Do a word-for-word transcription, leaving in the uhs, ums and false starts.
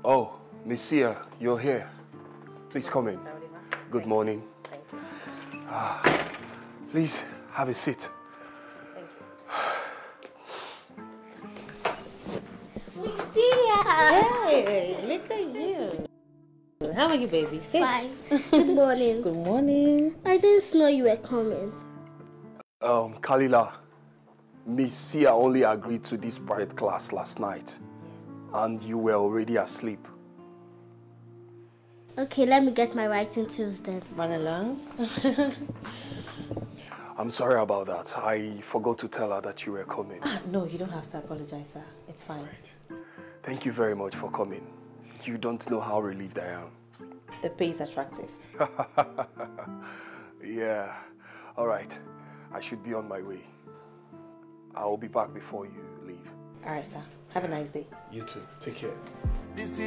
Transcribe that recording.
Oh, Miss Sia, you're here. Please come in. Good morning. Thank you. Ah, please have a seat. Thank you. Miss Sia! Hey, look at you. How are you, baby? Sit. Fine. Good morning. Good morning. I didn't know you were coming. Um, Kalila, Miss Sia only agreed to this private class last night. And you were already asleep. Okay, let me get my writing tools then. Run along. I'm sorry about that. I forgot to tell her that you were coming. Ah, no, you don't have to apologize, sir. It's fine. Right. Thank you very much for coming. You don't know how relieved I am. The pay is attractive. Yeah. All right. I should be on my way. I'll be back before you leave. All right, sir. Have a nice day. You too. Take care.